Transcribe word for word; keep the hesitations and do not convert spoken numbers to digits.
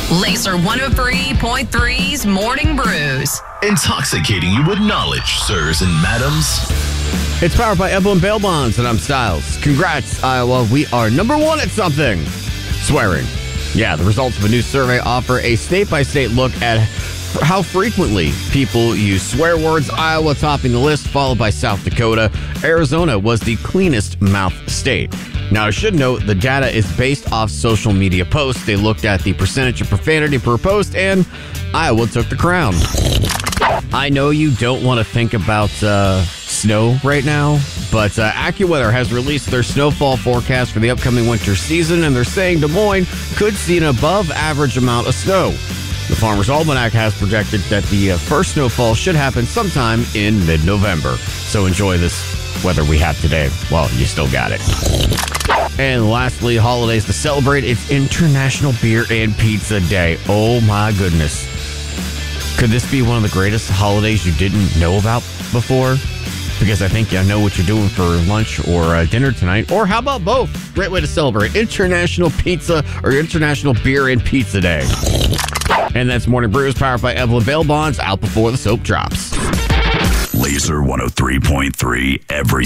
Laser one oh three point three's Morning Brews. Intoxicating you with knowledge, sirs and madams. It's powered by Evelyn Bail Bonds, and I'm Styles. Congrats, Iowa. We are number one at something. Swearing. Yeah, the results of a new survey offer a state-by-state look at how frequently people use swear words. Iowa topping the list, followed by South Dakota. Arizona was the cleanest mouth state. Now, I should note the data is based off social media posts. They looked at the percentage of profanity per post, and Iowa took the crown. I know you don't want to think about uh, snow right now, but uh, AccuWeather has released their snowfall forecast for the upcoming winter season, and they're saying Des Moines could see an above-average amount of snow. The Farmer's Almanac has projected that the uh, first snowfall should happen sometime in mid-November. So enjoy this weather we have today. Well, you still got it. And lastly, holidays to celebrate. It's International Beer and Pizza Day. Oh my goodness. Could this be one of the greatest holidays you didn't know about before? Because I think I know what you're doing for lunch or uh, dinner tonight. Or how about both? Great way to celebrate International Pizza or International Beer and Pizza Day. And that's Morning Brews, powered by Evelyn Bail Bonds, out before the soap drops. Laser one oh three point three, every